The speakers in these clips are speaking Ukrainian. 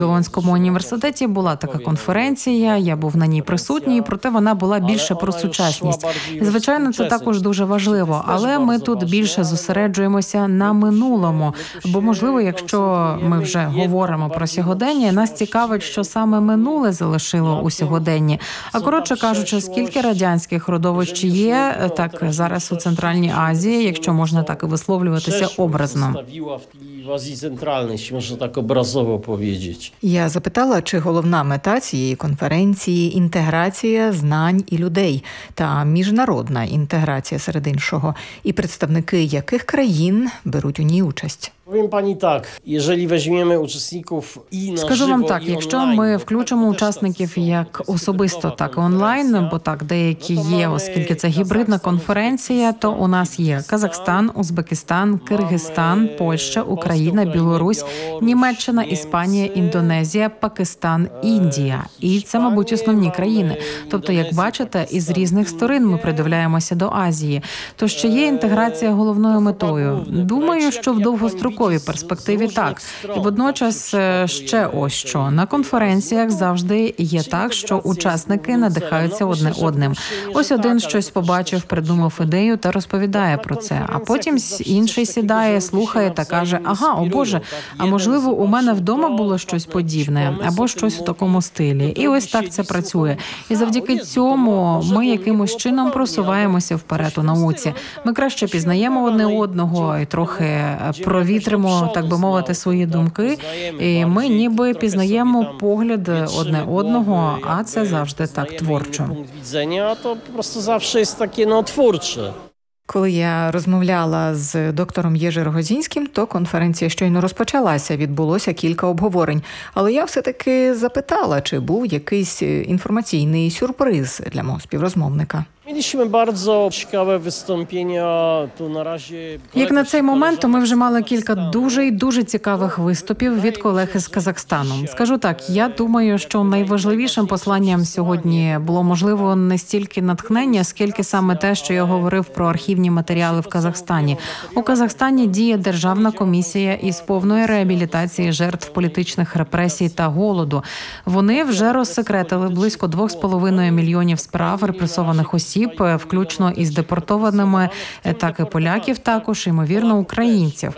В Ілонському університеті була така конференція, я був на ній присутній, проте вона була більше про сучасність. Звичайно, це також дуже важливо, але ми тут більше зосереджуємося на минулому, бо, можливо, якщо ми вже говоримо про сьогодення, нас цікавить, що саме минуле залишило у сьогоденні. А коротше кажучи, скільки радянських родовищ є, так зараз у Центральній Азії, якщо можна так і висловлюватися образно. В Азії Центральній, можна так образово powiedzieć. Я запитала, чи головна мета цієї конференції – інтеграція знань і людей та міжнародна інтеграція серед іншого, і представники яких країн беруть у ній участь. Powiem pani tak, jeżeli weźmiemy uczestników i na Скажу вам żywo, так, i якщо online, ми to включимо też учасників ta як особисто, так і онлайн, бо так деякі є, оскільки це гібридна конференція, то у нас є Казахстан, Узбекистан, Киргизстан, Польща, Україна, Білорусь, Німеччина, Іспанія, Індонезія, Пакистан, Індія. І це, мабуть, основні країни. Тобто, як бачите, із різних сторон ми придивляємося до Азії. Тож, чи є інтеграція головною метою? Думаю, що в довгостроковій перспективі так. І водночас ще ось що. На конференціях завжди є так, що учасники надихаються одне одним. Ось один щось побачив, придумав ідею та розповідає про це. А потім інший сідає, слухає та каже: ага, о Боже, а можливо у мене вдома було щось подібне, або щось у такому стилі. І ось так це працює. І завдяки цьому ми якимось чином просуваємося вперед у науці. Ми краще пізнаємо одне одного і трохи провітримо, так би мовити, свої думки. І ми ніби пізнаємо погляд одне одного, а це завжди так творчо. А то просто завжди є таке творче. Коли я розмовляла з доктором Єжи Рогозінським, то конференція щойно розпочалася, відбулося кілька обговорень. Але я все-таки запитала, чи був якийсь інформаційний сюрприз для мого співрозмовника. Mieliśmy bardzo ciekawe wystąpienia tu na razie. Як на цей момент, то ми вже мали кілька дуже цікавих виступів від колег із Казахстану. Скажу так, я думаю, що найважливішим посланням сьогодні було, можливо, не стільки натхнення, скільки саме те, що я говорив про архівні матеріали в Казахстані. У Казахстані діє Державна комісія із повної реабілітації жертв політичних репресій та голоду. Вони вже розсекретили близько 2,5 мільйонів справ репресованих осіб, включно із депортованими, так і поляків також, ймовірно, українців.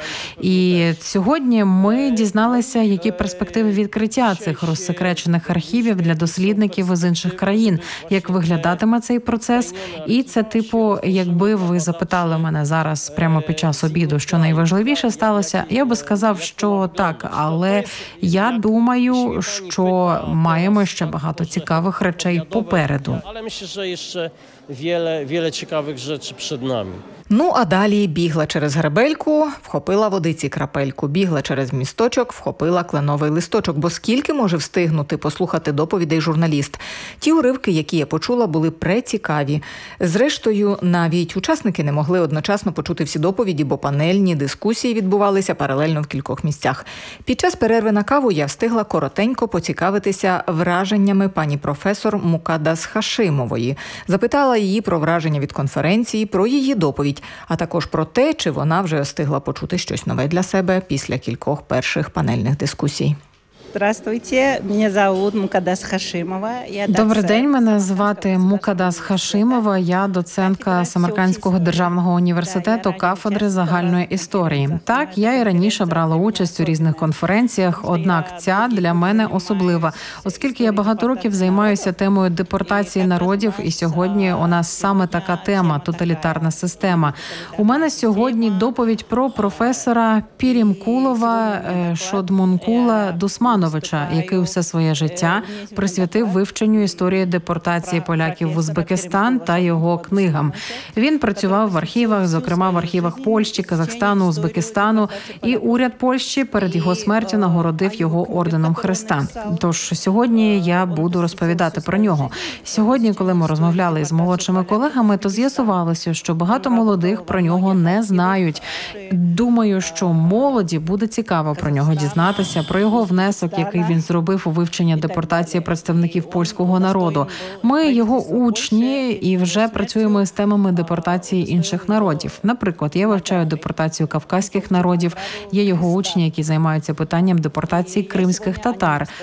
І сьогодні ми дізналися, які перспективи відкриття цих розсекречених архівів для дослідників із інших країн, як виглядатиме цей процес. І це, якби ви запитали мене зараз прямо під час обіду, що найважливіше сталося, я би сказав, що так, але я думаю, що маємо ще багато цікавих речей попереду. Але myślę, що ще wiele ciekawych rzeczy przed nami. Ну, а далі бігла через гребельку, вхопила водиці крапельку, бігла через місточок, вхопила кленовий листочок. Бо скільки може встигнути послухати доповідей журналіст? Ті уривки, які я почула, були прецікаві. Зрештою, навіть учасники не могли одночасно почути всі доповіді, бо панельні дискусії відбувалися паралельно в кількох місцях. Під час перерви на каву я встигла коротенько поцікавитися враженнями пані професор Мукадас Хашимової. Запитала її про враження від конференції, про її доповідь, а також про те, чи вона вже встигла почути щось нове для себе після кількох перших панельних дискусій. Здравствуйте, меня зовут Мукадас Хашимова. Добрий день, мене звати Мукадас Хашимова, я доцентка Самаркандського державного університету кафедри загальної історії. Так, я і раніше брала участь у різних конференціях, однак ця для мене особлива, оскільки я багато років займаюся темою депортації народів, і сьогодні у нас саме така тема – тоталітарна система. У мене сьогодні доповідь про професора Пірімкулова Шодмункула Дусмановича, який усе своє життя присвятив вивченню історії депортації поляків в Узбекистан та його книгам. Він працював в архівах, зокрема в архівах Польщі, Казахстану, Узбекистану, і уряд Польщі перед його смертю нагородив його орденом Хреста. Тож сьогодні я буду розповідати про нього. Сьогодні, коли ми розмовляли із молодшими колегами, то з'ясувалося, що багато молодих про нього не знають. Думаю, що молоді буде цікаво про нього дізнатися, про його внесок який він зробив у вивченні депортації представників польського народу. Ми його учні і вже працюємо з темами депортації інших народів. Наприклад, я вивчаю депортацію кавказьких народів. Є його учні, які займаються питанням депортації кримських татар.